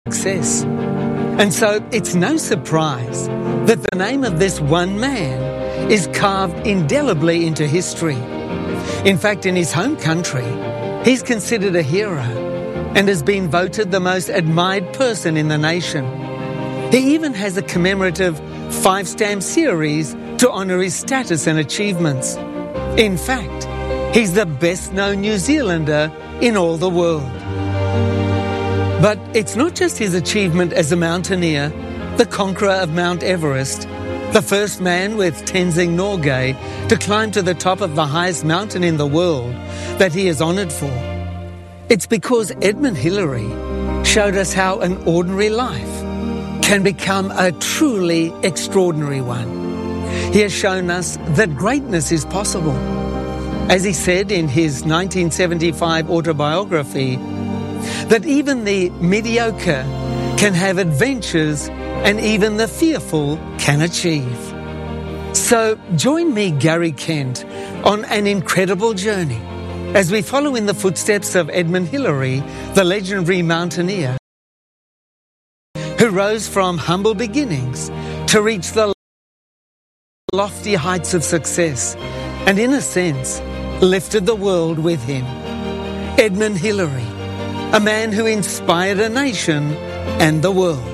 success. And so it's no surprise that the name of this one man is carved indelibly into history. In fact, in his home country, he's considered a hero and has been voted the most admired person in the nation. He even has a commemorative 5-stamp series to honour his status and achievements. In fact, he's the best-known New Zealander in all the world. But it's not just his achievement as a mountaineer, the conqueror of Mount Everest, the first man with Tenzing Norgay to climb to the top of the highest mountain in the world, that he is honoured for. It's because Edmund Hillary showed us how an ordinary life can become a truly extraordinary one. He has shown us that greatness is possible. As he said in his 1975 autobiography, that even the mediocre can have adventures and even the fearful can achieve. So join me, Gary Kent, on an incredible journey as we follow in the footsteps of Edmund Hillary, the legendary mountaineer, who rose from humble beginnings to reach the lofty heights of success and, in a sense, lifted the world with him. Edmund Hillary, a man who inspired a nation and the world.